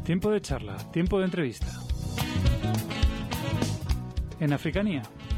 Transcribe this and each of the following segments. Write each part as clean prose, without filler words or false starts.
Tiempo de charla, tiempo de entrevista. En Africanía.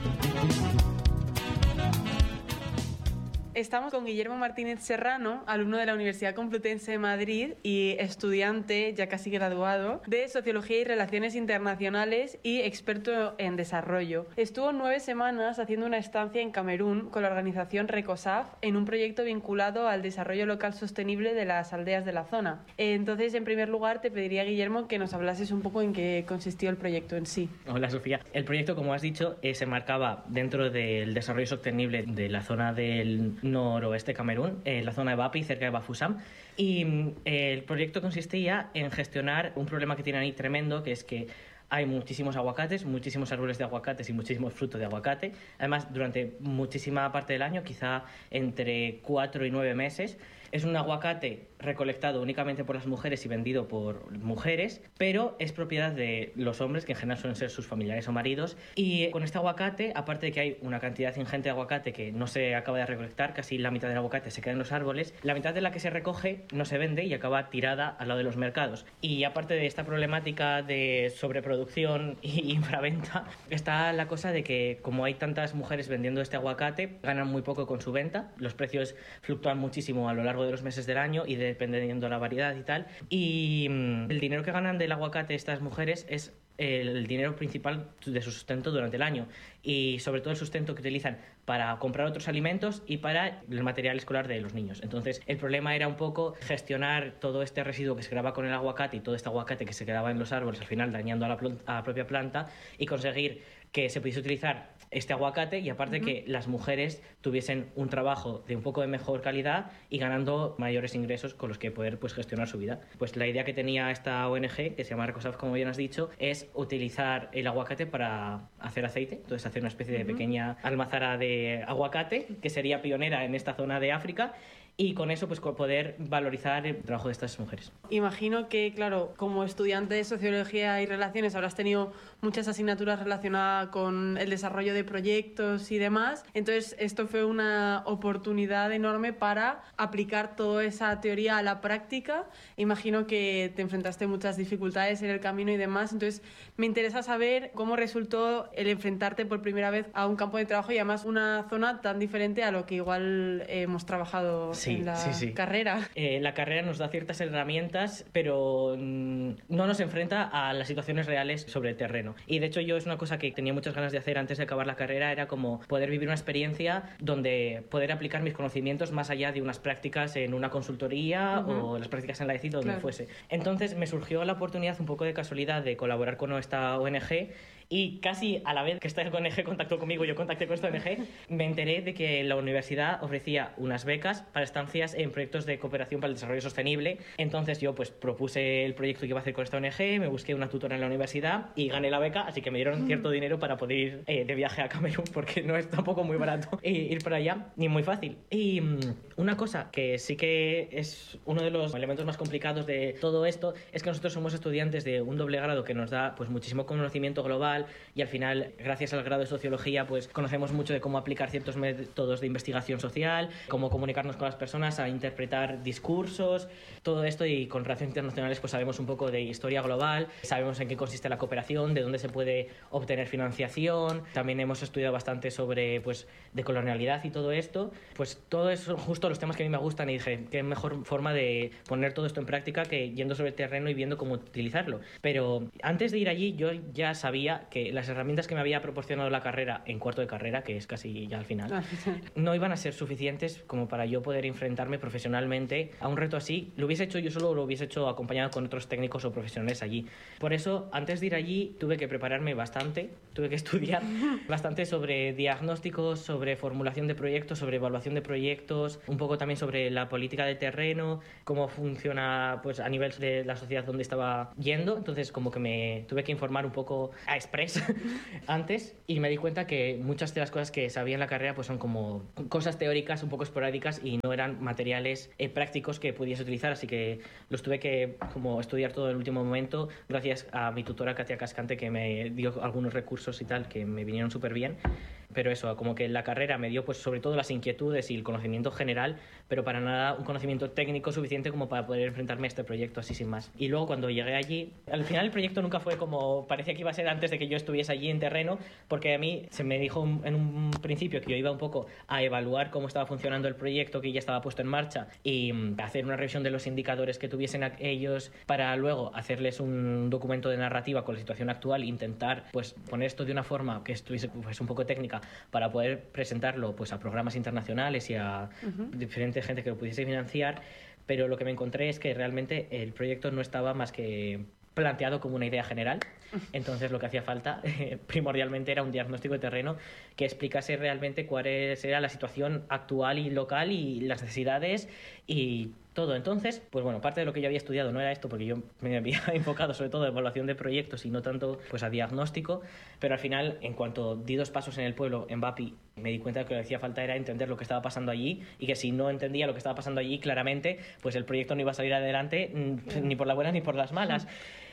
Estamos con Guillermo Martínez Serrano, alumno de la Universidad Complutense de Madrid y estudiante, ya casi graduado, de Sociología y Relaciones Internacionales y experto en desarrollo. Estuvo 9 semanas haciendo una estancia en Camerún con la organización Recosaf en un proyecto vinculado al desarrollo local sostenible de las aldeas de la zona. Entonces, en primer lugar, te pediría, Guillermo, que nos hablases un poco en qué consistió el proyecto en sí. Hola, Sofía. El proyecto, como has dicho, se marcaba dentro del desarrollo sostenible de la zona del noroeste de Camerún, la zona de Bapi, cerca de Bafoussam, y el proyecto consistía en gestionar un problema que tienen ahí tremendo, que es que hay muchísimos aguacates, muchísimos árboles de aguacates y muchísimos frutos de aguacate. Además, durante muchísima parte del año, quizá entre 4 y 9 meses, es un aguacate recolectado únicamente por las mujeres y vendido por mujeres, pero es propiedad de los hombres, que en general suelen ser sus familiares o maridos. Y con este aguacate, aparte de que hay una cantidad ingente de aguacate que no se acaba de recolectar, casi la mitad del aguacate se queda en los árboles, la mitad de la que se recoge no se vende y acaba tirada al lado de los mercados. Y aparte de esta problemática de sobreproducción y infraventa, está la cosa de que como hay tantas mujeres vendiendo este aguacate, ganan muy poco con su venta. Los precios fluctúan muchísimo a lo largo de los meses del año y dependiendo de la variedad y tal. Y el dinero que ganan del aguacate estas mujeres es el dinero principal de su sustento durante el año, y sobre todo el sustento que utilizan para comprar otros alimentos y para el material escolar de los niños. Entonces el problema era un poco gestionar todo este residuo que se creaba con el aguacate y todo este aguacate que se quedaba en los árboles, al final dañando a la propia planta, y conseguir que se pudiese utilizar este aguacate y aparte que las mujeres tuviesen un trabajo de un poco de mejor calidad y ganando mayores ingresos con los que poder gestionar su vida. Pues la idea que tenía esta ONG, que se llama Recosaf, como bien has dicho, es utilizar el aguacate para hacer aceite. Entonces hacer una especie de pequeña almazara de aguacate, que sería pionera en esta zona de África, y con eso poder valorizar el trabajo de estas mujeres. Imagino que, claro, como estudiante de Sociología y Relaciones habrás tenido muchas asignaturas relacionadas con el desarrollo de proyectos y demás. Entonces esto fue una oportunidad enorme para aplicar toda esa teoría a la práctica. Imagino que te enfrentaste a muchas dificultades en el camino y demás. Entonces me interesa saber cómo resultó el enfrentarte por primera vez a un campo de trabajo y además una zona tan diferente a lo que igual hemos trabajado en la carrera. La carrera nos da ciertas herramientas, pero no nos enfrenta a las situaciones reales sobre el terreno. Y de hecho yo es una cosa que tenía muchas ganas de hacer antes de acabar la carrera, era como poder vivir una experiencia donde poder aplicar mis conocimientos más allá de unas prácticas en una consultoría o las prácticas en la ECIT o donde fuese. Entonces me surgió la oportunidad un poco de casualidad de colaborar con esta ONG, y casi a la vez que esta ONG contactó conmigo, yo contacté con esta ONG, me enteré de que la universidad ofrecía unas becas para estancias en proyectos de cooperación para el desarrollo sostenible. Entonces yo propuse el proyecto que iba a hacer con esta ONG, me busqué una tutora en la universidad y gané la beca, así que me dieron cierto dinero para poder ir de viaje a Camerún, porque no es tampoco muy barato ir para allá, ni muy fácil. Y una cosa que sí que es uno de los elementos más complicados de todo esto es que nosotros somos estudiantes de un doble grado que nos da muchísimo conocimiento global, y al final, gracias al grado de Sociología, conocemos mucho de cómo aplicar ciertos métodos de investigación social, cómo comunicarnos con las personas, a interpretar discursos, todo esto, y con relaciones internacionales sabemos un poco de historia global, sabemos en qué consiste la cooperación, de dónde se puede obtener financiación, también hemos estudiado bastante sobre decolonialidad y todo esto. Todo eso son justo los temas que a mí me gustan, y dije, qué mejor forma de poner todo esto en práctica que yendo sobre el terreno y viendo cómo utilizarlo. Pero antes de ir allí yo ya sabía que las herramientas que me había proporcionado la carrera en cuarto de carrera, que es casi ya al final, no iban a ser suficientes como para yo poder enfrentarme profesionalmente a un reto así. Lo hubiese hecho yo solo o lo hubiese hecho acompañado con otros técnicos o profesionales allí. Por eso, antes de ir allí, tuve que prepararme bastante, tuve que estudiar bastante sobre diagnósticos, sobre formulación de proyectos, sobre evaluación de proyectos, un poco también sobre la política de terreno, cómo funciona a nivel de la sociedad donde estaba yendo. Entonces como que me tuve que informar un poco a express antes, y me di cuenta que muchas de las cosas que sabía en la carrera son como cosas teóricas un poco esporádicas y no eran materiales prácticos que pudiese utilizar, así que los tuve que estudiar todo en el último momento, gracias a mi tutora Katia Cascante, que me dio algunos recursos y tal que me vinieron súper bien. pero eso, como que la carrera me dio pues sobre todo las inquietudes y el conocimiento general, pero para nada un conocimiento técnico suficiente como para poder enfrentarme a este proyecto así sin más. Y luego cuando llegué allí, al final el proyecto nunca fue como parecía que iba a ser antes de que yo estuviese allí en terreno, porque a mí se me dijo en un principio que yo iba un poco a evaluar cómo estaba funcionando el proyecto que ya estaba puesto en marcha y hacer una revisión de los indicadores que tuviesen ellos para luego hacerles un documento de narrativa con la situación actual e intentar pues poner esto de una forma que estuviese pues un poco técnica para poder presentarlo pues a programas internacionales y a diferente gente que lo pudiese financiar, pero lo que me encontré es que realmente el proyecto no estaba más que planteado como una idea general. Entonces lo que hacía falta primordialmente era un diagnóstico de terreno que explicase realmente cuál era la situación actual y local y las necesidades y todo. Entonces, pues bueno, parte de lo que yo había estudiado no era esto, porque yo me había enfocado sobre todo en evaluación de proyectos y no tanto pues a diagnóstico, pero al final, en cuanto di 2 pasos en el pueblo, en Vapi, me di cuenta de que lo que hacía falta era entender lo que estaba pasando allí y que si no entendía lo que estaba pasando allí claramente, pues el proyecto no iba a salir adelante ni por las buenas ni por las malas.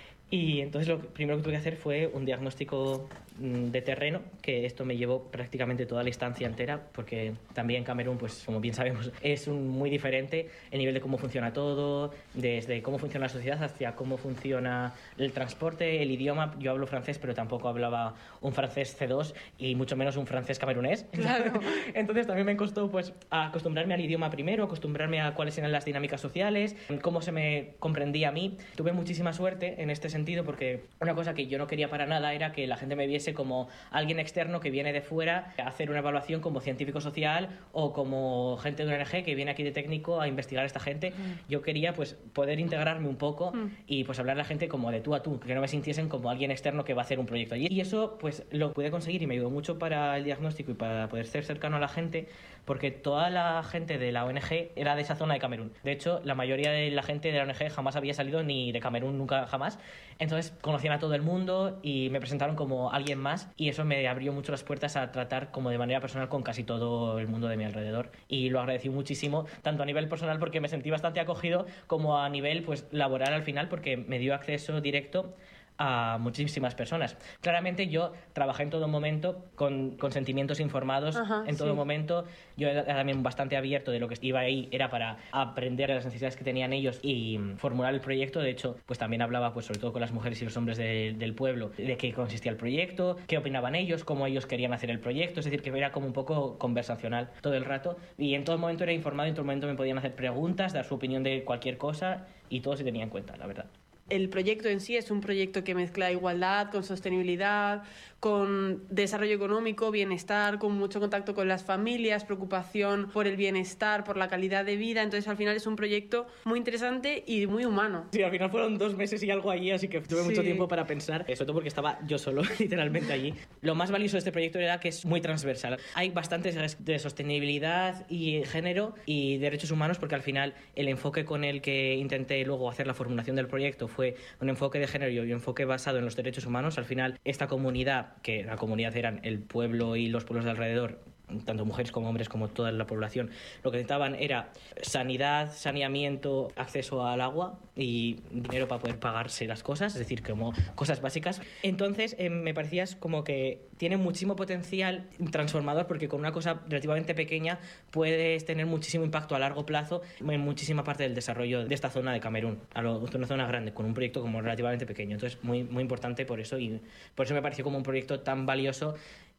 Y entonces lo primero que tuve que hacer fue un diagnóstico de terreno, que esto me llevó prácticamente toda la estancia entera, porque también Camerún, pues como bien sabemos, es muy diferente el nivel de cómo funciona todo, desde cómo funciona la sociedad hacia cómo funciona el transporte, el idioma. Yo hablo francés, pero tampoco hablaba un francés C2 y mucho menos un francés camerunés. Claro. Entonces también me costó pues acostumbrarme al idioma primero, acostumbrarme a cuáles eran las dinámicas sociales, cómo se me comprendía a mí. Tuve muchísima suerte en este sentido, porque una cosa que yo no quería para nada era que la gente me viese como alguien externo que viene de fuera a hacer una evaluación como científico social o como gente de una ONG que viene aquí de técnico a investigar a esta gente. Yo quería pues poder integrarme un poco y pues hablar a la gente como de tú a tú, que no me sintiesen como alguien externo que va a hacer un proyecto allí. Y eso pues lo pude conseguir y me ayudó mucho para el diagnóstico y para poder ser cercano a la gente, porque toda la gente de la ONG era de esa zona de Camerún. De hecho, la mayoría de la gente de la ONG jamás había salido ni de Camerún, nunca jamás. Entonces conocían a todo el mundo y me presentaron como alguien más, y eso me abrió mucho las puertas a tratar como de manera personal con casi todo el mundo de mi alrededor, y lo agradecí muchísimo, tanto a nivel personal porque me sentí bastante acogido, como a nivel pues laboral al final, porque me dio acceso directo a muchísimas personas. Claramente yo trabajé en todo momento con sentimientos informados. En todo momento yo era también bastante abierto de lo que iba ahí, era para aprender de las necesidades que tenían ellos y formular el proyecto. De hecho, pues también hablaba pues sobre todo con las mujeres y los hombres del pueblo de qué consistía el proyecto, qué opinaban ellos, cómo ellos querían hacer el proyecto, es decir, que era como un poco conversacional todo el rato, y en todo momento era informado, en todo momento me podían hacer preguntas, dar su opinión de cualquier cosa, y todo se tenía en cuenta, la verdad. El proyecto en sí es un proyecto que mezcla igualdad con sostenibilidad, con desarrollo económico, bienestar, con mucho contacto con las familias, preocupación por el bienestar, por la calidad de vida. Entonces, al final es un proyecto muy interesante y muy humano. Sí, al final fueron 2 meses y algo allí, así que tuve mucho tiempo para pensar, sobre todo porque estaba yo solo, literalmente allí. Lo más valioso de este proyecto era que es muy transversal. Hay bastantes de sostenibilidad y género y derechos humanos, porque al final el enfoque con el que intenté luego hacer la formulación del proyecto fue un enfoque de género y un enfoque basado en los derechos humanos. Al final, esta comunidad, que la comunidad eran el pueblo y los pueblos de alrededor, tanto mujeres como hombres como toda la población, lo que necesitaban era sanidad, saneamiento, acceso al agua y dinero para poder pagarse las cosas, es decir, como cosas básicas. Entonces me parecía como que tiene muchísimo potencial transformador, porque con una cosa relativamente pequeña puedes tener muchísimo impacto a largo plazo en muchísima parte del desarrollo de esta zona de Camerún, una zona grande, con un proyecto como relativamente pequeño. Entonces muy, muy importante por eso, y por eso me pareció como un proyecto tan valioso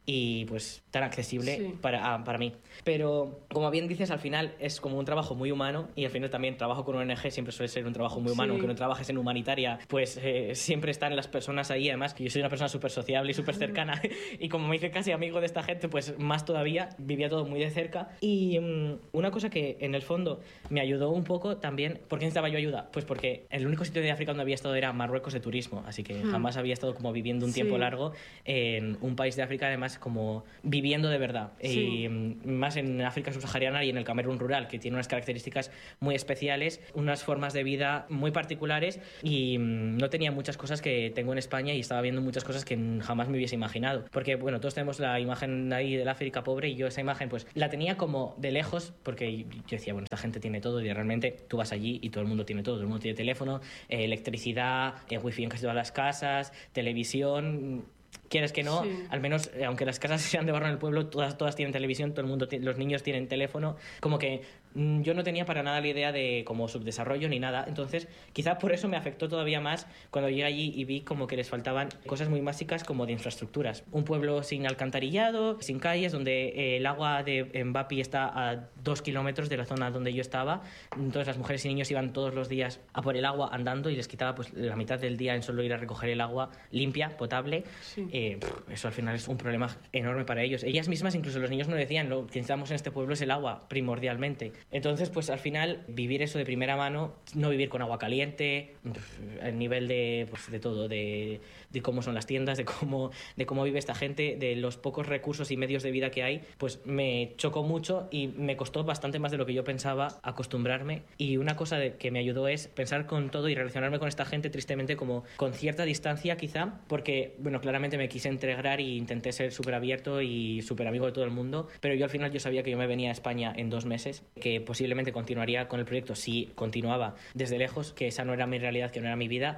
y pues tan accesible para mí. Pero como bien dices, al final es como un trabajo muy humano, y al final también trabajo con ONG siempre suele ser un trabajo muy humano. Aunque no trabajes en humanitaria, pues siempre están las personas ahí. Además que yo soy una persona súper sociable y súper cercana y como me hice casi amigo de esta gente, pues más todavía, vivía todo muy de cerca. Y una cosa que en el fondo me ayudó un poco también, ¿por qué necesitaba yo ayuda? Pues porque el único sitio de África donde había estado era Marruecos de turismo, así que jamás había estado como viviendo un tiempo largo en un país de África, además como viviendo de verdad. Y más en África subsahariana y en el Camerún rural, que tiene unas características muy especiales, unas formas de vida muy particulares, y no tenía muchas cosas que tengo en España, y estaba viendo muchas cosas que jamás me hubiese imaginado, porque bueno, todos tenemos la imagen ahí del África pobre, y yo esa imagen pues la tenía como de lejos, porque yo decía, bueno, esta gente tiene todo, y realmente tú vas allí y todo el mundo tiene todo. Todo el mundo tiene teléfono, electricidad, wifi en casi todas las casas, televisión. quieres que no, Sí. al menos, aunque las casas sean de barro en el pueblo, todas tienen televisión, todo el mundo, los niños tienen teléfono, como que yo no tenía para nada la idea de como subdesarrollo ni nada, entonces quizá por eso me afectó todavía más cuando llegué allí y vi como que les faltaban cosas muy básicas como de infraestructuras. Un pueblo sin alcantarillado, sin calles, donde el agua de Mbapi está a 2 kilómetros de la zona donde yo estaba, entonces las mujeres y niños iban todos los días a por el agua andando y les quitaba pues la mitad del día en solo ir a recoger el agua limpia, potable. Sí. Eso al final es un problema enorme para ellos. Ellas mismas, incluso los niños, no decían, lo que necesitamos en este pueblo es el agua, primordialmente. Entonces, pues al final, vivir eso de primera mano, no vivir con agua caliente, el nivel de, pues, de todo, de cómo son las tiendas, de cómo vive esta gente, de los pocos recursos y medios de vida que hay, pues me chocó mucho y me costó bastante más de lo que yo pensaba acostumbrarme. Y una cosa que me ayudó es pensar con todo y relacionarme con esta gente, tristemente, como con cierta distancia quizá, porque, bueno, claramente me quise integrar y intenté ser súper abierto y súper amigo de todo el mundo, pero yo al final yo sabía que yo me venía a España en 2 meses, que posiblemente continuaría con el proyecto si continuaba desde lejos, que esa no era mi realidad, que no era mi vida,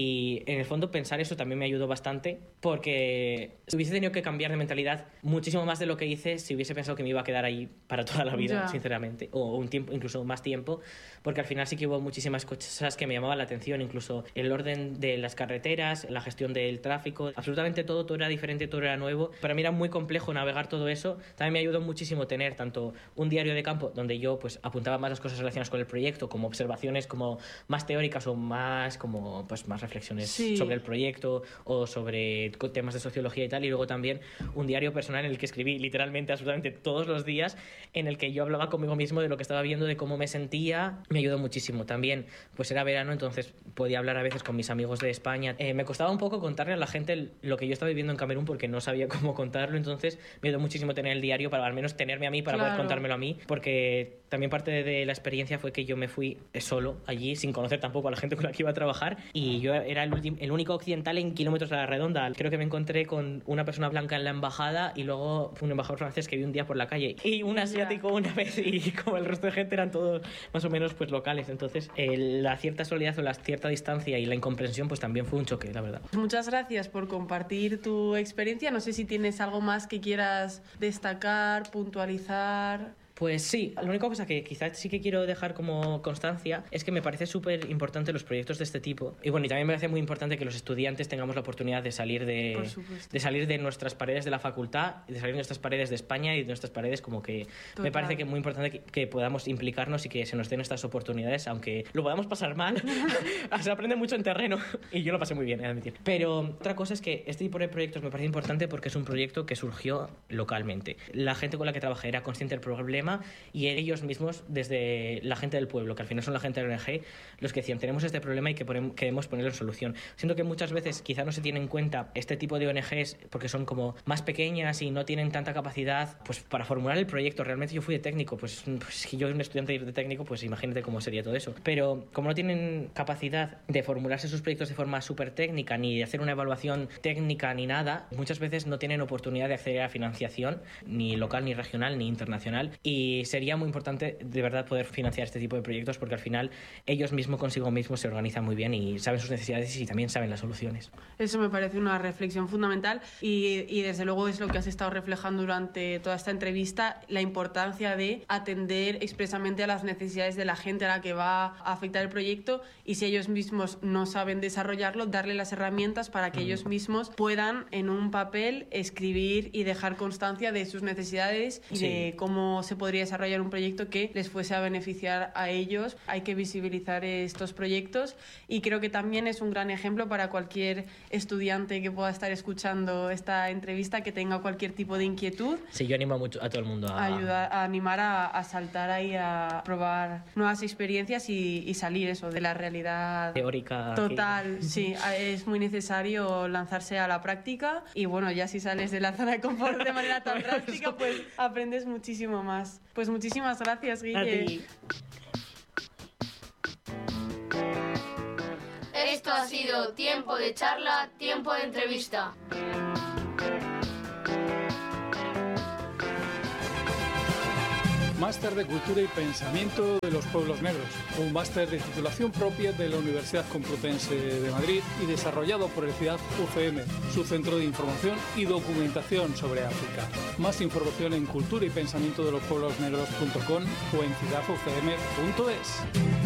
y en el fondo pensar eso también me ayudó bastante, porque hubiese tenido que cambiar de mentalidad muchísimo más de lo que hice si hubiese pensado que me iba a quedar ahí para toda la vida, Ya. sinceramente, o un tiempo, incluso más tiempo, porque al final sí que hubo muchísimas cosas que me llamaban la atención, incluso el orden de las carreteras, la gestión del tráfico, absolutamente todo era diferente, todo era nuevo. Para mí era muy complejo navegar todo eso. También me ayudó muchísimo tener tanto un diario de campo donde yo pues apuntaba más las cosas relacionadas con el proyecto, como observaciones como más teóricas o más como pues más reflexiones Sí. sobre el proyecto o sobre temas de sociología y tal, y luego también un diario personal en el que escribí literalmente absolutamente todos los días, en el que yo hablaba conmigo mismo de lo que estaba viendo, de cómo me sentía. Me ayudó muchísimo. También pues era verano, entonces podía hablar a veces con mis amigos de España. Me costaba un poco contarle a la gente lo que yo estaba viviendo en Camerún porque no sabía cómo contarlo, entonces me ayudó muchísimo tener el diario para al menos tenerme a mí, para poder Claro. contármelo a mí, porque también parte de la experiencia fue que yo me fui solo allí, sin conocer tampoco a la gente con la que iba a trabajar, y yo era el único occidental en kilómetros a la redonda. Creo que me encontré con una persona blanca en la embajada y luego un embajador francés que vi un día por la calle y un asiático una vez, y como el resto de gente eran todos más o menos pues locales, entonces la cierta soledad o la cierta distancia y la incomprensión pues también fue un choque, la verdad. Muchas gracias por compartir tu experiencia. No sé si tienes algo más que quieras destacar, puntualizar. Pues sí, la única cosa que quizás sí que quiero dejar como constancia es que me parece súper importante los proyectos de este tipo. Y bueno, y también me parece muy importante que los estudiantes tengamos la oportunidad de salir Por supuesto. de salir de nuestras paredes de la facultad, de salir de nuestras paredes de España y de nuestras paredes, como que Total. me parece que es muy importante que podamos implicarnos y que se nos den estas oportunidades, aunque lo podamos pasar mal. Se aprende mucho en terreno y yo lo pasé muy bien, he de admitir. Pero otra cosa es que este tipo de proyectos me parece importante porque es un proyecto que surgió localmente. La gente con la que trabajé era consciente del problema y ellos mismos, desde la gente del pueblo, que al final son la gente de la ONG, los que decían, tenemos este problema y que queremos ponerlo en solución. Siento que muchas veces quizá no se tiene en cuenta este tipo de ONGs porque son como más pequeñas y no tienen tanta capacidad pues para formular el proyecto. Realmente yo fui de técnico, pues si yo soy un estudiante de técnico, pues imagínate cómo sería todo eso. Pero como no tienen capacidad de formularse sus proyectos de forma súper técnica, ni de hacer una evaluación técnica ni nada, muchas veces no tienen oportunidad de acceder a financiación, ni local, ni regional, ni internacional, y sería muy importante de verdad poder financiar este tipo de proyectos porque al final ellos mismos consigo mismos se organizan muy bien y saben sus necesidades y también saben las soluciones. Eso me parece una reflexión fundamental y desde luego es lo que has estado reflejando durante toda esta entrevista, la importancia de atender expresamente a las necesidades de la gente a la que va a afectar el proyecto, y si ellos mismos no saben desarrollarlo, darle las herramientas para que ellos mismos puedan en un papel escribir y dejar constancia de sus necesidades y Sí. de cómo se podría desarrollar un proyecto que les fuese a beneficiar a ellos. Hay que visibilizar estos proyectos y creo que también es un gran ejemplo para cualquier estudiante que pueda estar escuchando esta entrevista, que tenga cualquier tipo de inquietud. Sí, yo animo mucho a todo el mundo A animar a saltar ahí, a probar nuevas experiencias y salir eso de la realidad teórica. total. Sí, es muy necesario lanzarse a la práctica y bueno, ya si sales de la zona de confort de manera tan drástica, pues aprendes muchísimo más. Pues muchísimas gracias, Guille. A ti. Esto ha sido Tiempo de Charla, Tiempo de Entrevista. Máster de Cultura y Pensamiento de los Pueblos Negros, un máster de titulación propia de la Universidad Complutense de Madrid y desarrollado por el CIDAD UCM, su centro de información y documentación sobre África. Más información en cultura y pensamiento de los pueblos negros.com o en cidaducm.es.